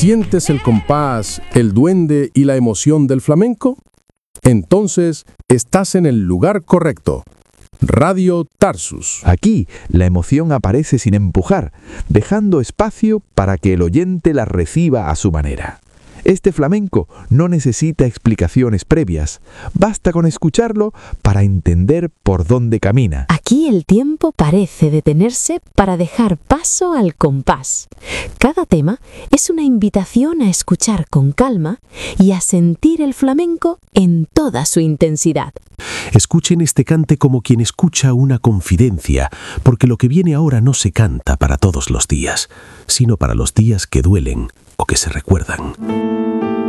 ¿Sientes el compás, el duende y la emoción del flamenco? Entonces, estás en el lugar correcto. Radio Tarsus. Aquí la emoción aparece sin empujar, dejando espacio para que el oyente la reciba a su manera. Este flamenco no necesita explicaciones previas, basta con escucharlo para entender por dónde camina. Aquí el tiempo parece detenerse para dejar paso al compás. Cada tema es una invitación a escuchar con calma y a sentir el flamenco en toda su intensidad. Escuchen este cante como quien escucha una confidencia, porque lo que viene ahora no se canta para todos los días, sino para los días que duelen o que se recuerdan.